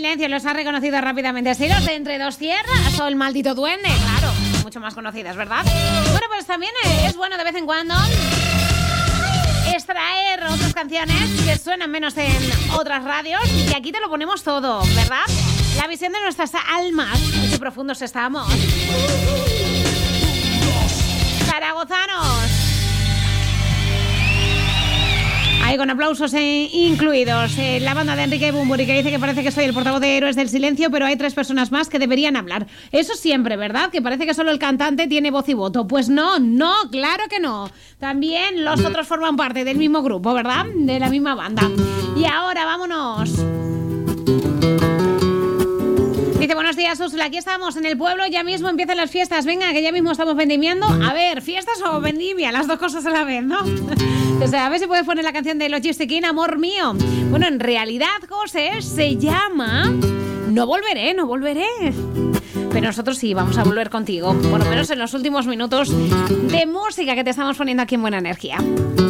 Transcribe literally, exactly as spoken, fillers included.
silencio los ha reconocido rápidamente. Estilos de Entre dos tierras o El maldito duende, claro, mucho más conocidas, ¿verdad? Bueno, pues también es bueno de vez en cuando extraer otras canciones que suenan menos en otras radios y aquí te lo ponemos todo, ¿verdad? La visión de nuestras almas, qué profundos estamos. Zaragozanos. Ahí con aplausos eh, incluidos. Eh, la banda de Enrique Bunbury, que dice que parece que soy el portavoz de Héroes del Silencio, pero hay tres personas más que deberían hablar. Eso siempre, ¿verdad? Que parece que solo el cantante tiene voz y voto. Pues no, no, claro que no. También los otros forman parte del mismo grupo, ¿verdad? De la misma banda. Y ahora vámonos. Dice, buenos días, Úrsula, aquí estamos en el pueblo, ya mismo empiezan las fiestas, venga, que ya mismo estamos vendimiando. A ver, ¿fiestas o vendimia? Las dos cosas a la vez, ¿no? O sea, a ver si puedes poner la canción de Logistic In, Amor Mío. Bueno, en realidad, José, se llama No Volveré, No Volveré. Pero nosotros sí, vamos a volver contigo, por lo menos en los últimos minutos de música que te estamos poniendo aquí en Buena Energía.